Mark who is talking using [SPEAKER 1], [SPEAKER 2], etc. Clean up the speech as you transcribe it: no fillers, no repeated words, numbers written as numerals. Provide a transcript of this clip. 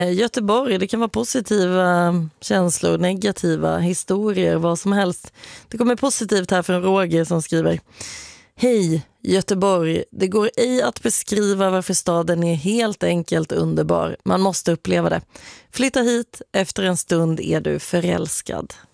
[SPEAKER 1] Göteborg, det kan vara positiva känslor, negativa historier, vad som helst. Det kommer positivt här från Roger som skriver: Hej Göteborg, det går ej att beskriva varför staden är helt enkelt underbar. Man måste uppleva det. Flytta hit, efter en stund är du förälskad.